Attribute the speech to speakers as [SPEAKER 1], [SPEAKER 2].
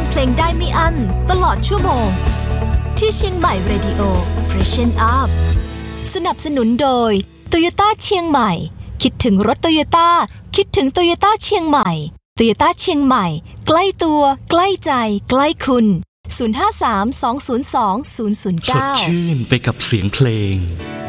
[SPEAKER 1] เพลงได้ไม่อั้นตลอดชั่วโมงที่เชียงใหม่ Radio Freshen Up สนับสนุนโดย Toyota เชียงใหม่คิดถึงรถ Toyota คิดถึง Toyota เชียงใหม่ Toyota เชียงใหม่ใกล้ตัวใกล้ใจใกล้คุณ053 202 009
[SPEAKER 2] สดชื่นไปกับเสียงเพลง